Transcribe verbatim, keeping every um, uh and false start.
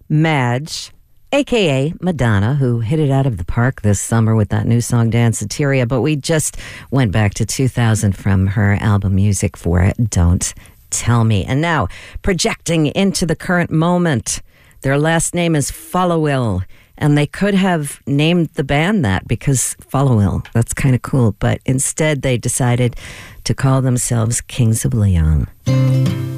Madge, a k a. Madonna, who hit it out of the park this summer with that new song, Danceteria. But we just went back to two thousand from her album Music for Don't Tell Me. And now, projecting into the current moment, their last name is Followill. And they could have named the band that because Followill, that's kind of cool. But instead, they decided to call themselves Kings of Leon.